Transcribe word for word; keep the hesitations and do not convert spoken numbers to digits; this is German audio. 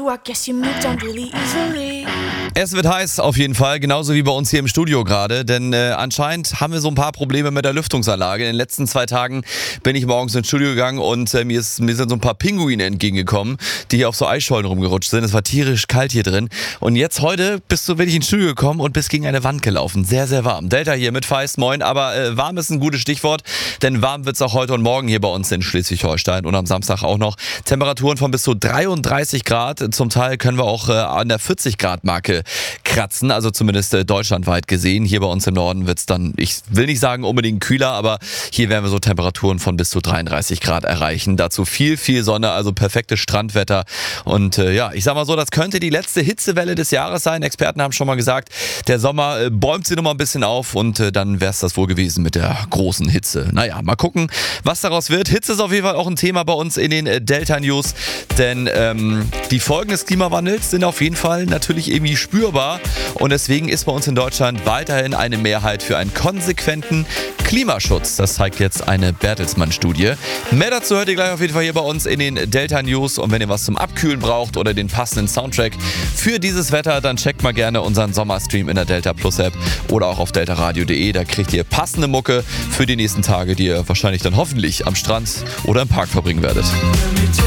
I guess you moved on really easily. Es wird heiß auf jeden Fall, genauso wie bei uns hier im Studio gerade, denn äh, anscheinend haben wir so ein paar Probleme mit der Lüftungsanlage. In den letzten zwei Tagen bin ich morgens ins Studio gegangen und äh, mir, ist, mir sind so ein paar Pinguine entgegengekommen, die hier auf so Eisschollen rumgerutscht sind. Es war tierisch kalt hier drin und jetzt heute bist du wirklich ins Studio gekommen und bist gegen eine Wand gelaufen. Sehr, sehr warm. Delta hier mit Feist, moin, aber äh, warm ist ein gutes Stichwort, denn warm wird es auch heute und morgen hier bei uns in Schleswig-Holstein und am Samstag auch noch. Temperaturen von bis zu dreiunddreißig Grad, zum Teil können wir auch äh, an der vierzig Grad Marke kratzen, also zumindest äh, deutschlandweit gesehen. Hier bei uns im Norden wird es dann, ich will nicht sagen unbedingt kühler, aber hier werden wir so Temperaturen von bis zu dreiunddreißig Grad erreichen. Dazu viel, viel Sonne, also perfektes Strandwetter. Und äh, ja, ich sag mal so, das könnte die letzte Hitzewelle des Jahres sein. Experten haben schon mal gesagt, der Sommer äh, bäumt sich noch mal ein bisschen auf und äh, dann wäre es das wohl gewesen mit der großen Hitze. Naja, mal gucken, was daraus wird. Hitze ist auf jeden Fall auch ein Thema bei uns in den äh, Delta News, denn ähm, die Folgen des Klimawandels sind auf jeden Fall natürlich irgendwie spürbar und deswegen ist bei uns in Deutschland weiterhin eine Mehrheit für einen konsequenten Klimaschutz. Das zeigt jetzt eine Bertelsmann-Studie. Mehr dazu hört ihr gleich auf jeden Fall hier bei uns in den Delta News und wenn ihr was zum Abkühlen braucht oder den passenden Soundtrack für dieses Wetter, dann checkt mal gerne unseren Sommerstream in der Delta Plus App oder auch auf deltaradio punkt de. Da kriegt ihr passende Mucke für die nächsten Tage, die ihr wahrscheinlich dann hoffentlich am Strand oder im Park verbringen werdet.